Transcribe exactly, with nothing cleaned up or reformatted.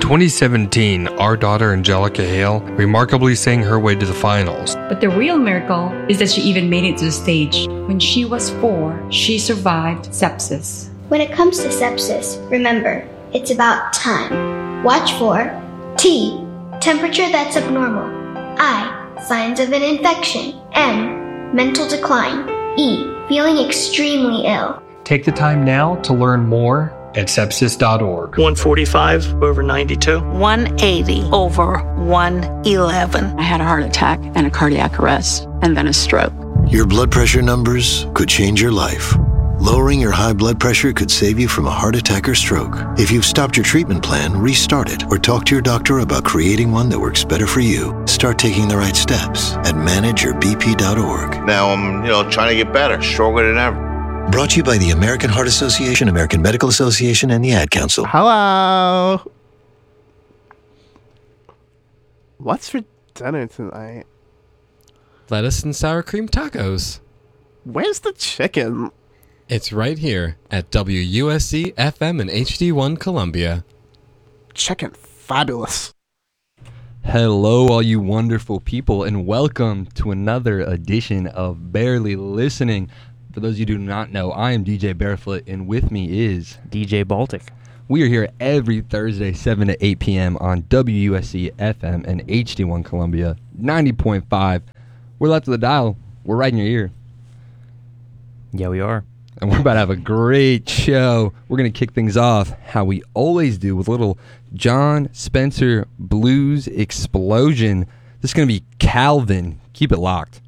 twenty seventeen, our daughter Angelica Hale remarkably sang her way to the finals. But the real miracle is that she even made it to the stage. When she was four, she survived sepsis. When it comes to sepsis, remember, it's about time. Watch for T. Temperature that's abnormal. I. Signs of an infection. M. Mental decline. E. Feeling extremely ill. Take the time now to learn more at sepsis dot org. one forty-five over ninety-two. one eighty over one eleven. I had a heart attack and a cardiac arrest and then a stroke. Your blood pressure numbers could change your life. Lowering your high blood pressure could save you from a heart attack or stroke. If you've stopped your treatment plan, restart it or talk to your doctor about creating one that works better for you. Start taking the right steps at manage your b p dot org. Now I'm, you know, trying to get better, stronger than ever. Brought to you by the American Heart Association, American Medical Association, and the Ad Council. Hello. What's for dinner tonight? Lettuce and sour cream tacos. Where's the chicken? It's right here at W U S C F M and H D one Columbia. Chicken fabulous. Hello, all you wonderful people, and welcome to another edition of Barely Listening. For those of you who do not know, I am D J Barefoot, and with me is D J Baltic. We are here every Thursday, seven to eight p.m. on W U S C F M and H D one Columbia, ninety point five. We're left of the dial. We're right in your ear. Yeah, we are. And we're about to have a great show. We're going to kick things off how we always do with a little John Spencer Blues Explosion. This is going to be Calvin. Keep it locked.